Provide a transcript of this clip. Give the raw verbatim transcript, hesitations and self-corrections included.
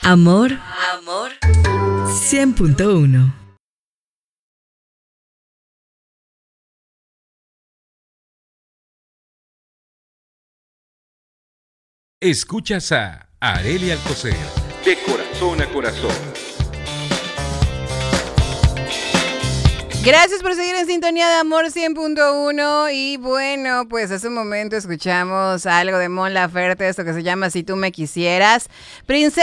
Amor, amor, cien punto uno. Escuchas a Arely Alcocer, de corazón a corazón. Gracias por seguir en sintonía de Amor cien punto uno. Y bueno, pues hace un momento escuchamos algo de Mon Laferte, esto que se llama Si tú me quisieras. Princesa